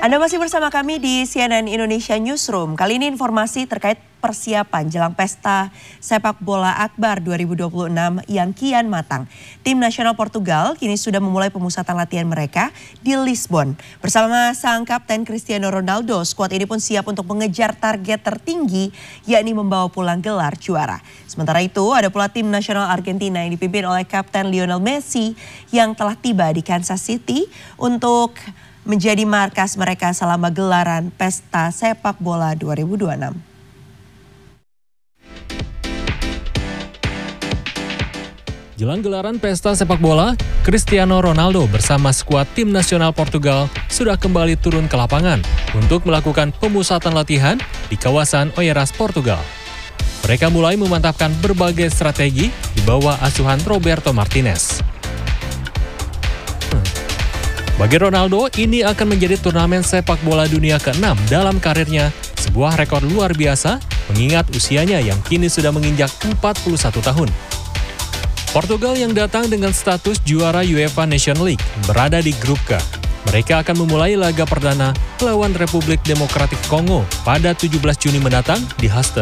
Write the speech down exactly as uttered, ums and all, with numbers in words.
Anda masih bersama kami di C N N Indonesia Newsroom. Kali ini informasi terkait persiapan jelang pesta sepak bola Akbar dua ribu dua puluh enam yang kian matang. Tim nasional Portugal kini sudah memulai pemusatan latihan mereka di Lisbon. Bersama sang kapten Cristiano Ronaldo, skuad ini pun siap untuk mengejar target tertinggi, yakni membawa pulang gelar juara. Sementara itu ada pula tim nasional Argentina yang dipimpin oleh kapten Lionel Messi yang telah tiba di Kansas City untuk menjadi markas mereka selama gelaran pesta sepak bola dua ribu dua puluh enam. Jelang gelaran pesta sepak bola, Cristiano Ronaldo bersama skuad tim nasional Portugal sudah kembali turun ke lapangan untuk melakukan pemusatan latihan di kawasan Oeiras, Portugal. Mereka mulai memantapkan berbagai strategi di bawah asuhan Roberto Martinez. Bagi Ronaldo, ini akan menjadi turnamen sepak bola dunia keenam dalam karirnya, sebuah rekor luar biasa mengingat usianya yang kini sudah menginjak empat puluh satu tahun. Portugal yang datang dengan status juara UEFA Nation League berada di grup K. Mereka akan memulai laga perdana melawan Republik Demokratik Kongo pada tujuh belas Juni mendatang di Houston.